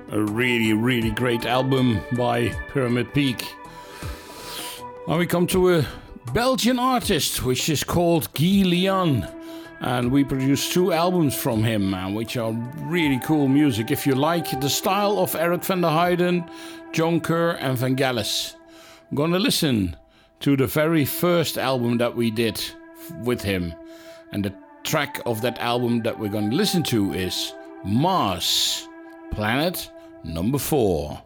A really, really great album by Pyramid Peak. Now we come to a Belgian artist, which is called Guy Lian. And we produced 2 albums from him, which are really cool music. If you like the style of Eric van der Heijden, John Kerr and Vangelis. I'm gonna listen to the very first album that we did with him. And the track of that album that we're gonna listen to is Mars, Planet Number 4.